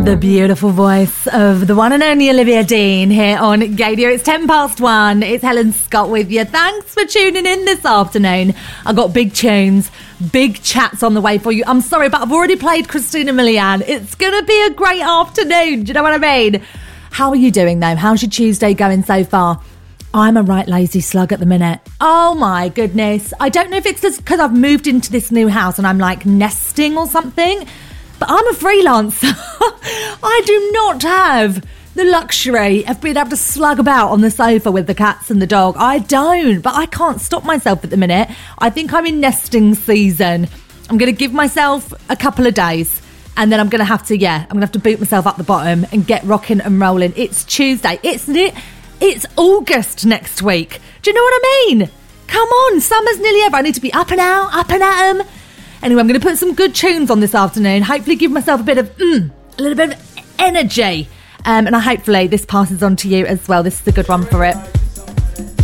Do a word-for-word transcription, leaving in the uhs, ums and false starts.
The beautiful voice of the one and only Olivia Dean here on Gaydio. It's ten past one. It's Helen Scott with you. Thanks for tuning in this afternoon. I've got big tunes, big chats on the way for you. I'm sorry, but I've already played Christina Milian. It's going to be a great afternoon. Do you know what I mean? How are you doing, though? How's your Tuesday going so far? I'm a right lazy slug at the minute. Oh, my goodness. I don't know if it's because I've moved into this new house and I'm, like, nesting or something. But I'm a freelancer. I do not have the luxury of being able to slug about on the sofa with the cats and the dog. I don't, but I can't stop myself at the minute. I think I'm in nesting season. I'm going to give myself a couple of days and then I'm going to have to, yeah, I'm going to have to boot myself up the bottom and get rocking and rolling. It's Tuesday. It's it. It's August next week. Do you know what I mean? Come on, summer's nearly over. I need to be up and out, up and at 'em. Anyway, I'm going to put some good tunes on this afternoon. Hopefully give myself a bit of, mm, a little bit of energy. Um, and I hopefully this passes on to you as well. This is a good one for it.